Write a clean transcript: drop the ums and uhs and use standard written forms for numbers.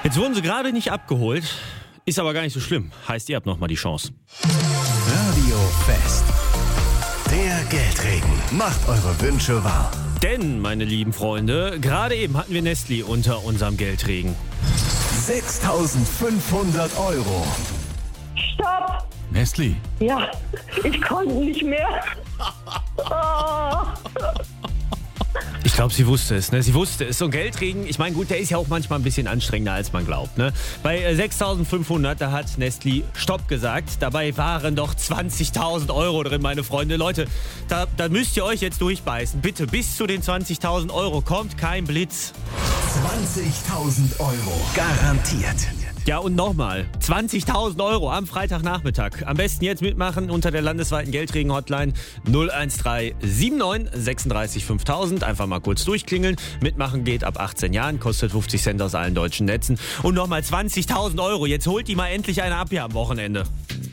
Jetzt wurden sie gerade nicht abgeholt, ist aber gar nicht so schlimm. Heißt, ihr habt nochmal die Chance. Radio Fest. Der Geldregen macht eure Wünsche wahr. Denn, meine lieben Freunde, gerade eben hatten wir Nestli unter unserem Geldregen. 6.500 Euro. Stopp! Nestli, Ja, ich konnte nicht mehr. Oh. Ich glaube, sie wusste es, ne? Sie wusste es. So ein Geldregen, ich meine, gut, der ist ja auch manchmal ein bisschen anstrengender, als man glaubt, ne? Bei 6.500, da hat Nestli Stopp gesagt. Dabei waren doch 20.000 Euro drin, meine Freunde. Leute, da müsst ihr euch jetzt durchbeißen. Bitte, bis zu den 20.000 Euro kommt kein Blitz. 20.000 Euro. Garantiert. Ja, und nochmal, 20.000 Euro am Freitagnachmittag. Am besten jetzt mitmachen unter der landesweiten Geldregen-Hotline 013 79 36 5000. Einfach mal kurz durchklingeln. Mitmachen geht ab 18 Jahren, kostet 50 Cent aus allen deutschen Netzen. Und nochmal 20.000 Euro. Jetzt holt die mal endlich eine ab hier am Wochenende.